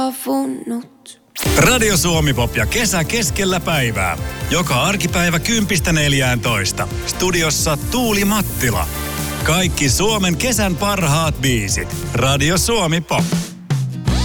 avunnut. Radio Suomi Pop ja kesä keskellä päivää. Joka arkipäivä 10.14. Studiossa Tuuli Mattila. Kaikki Suomen kesän parhaat biisit. Radio Suomi Pop.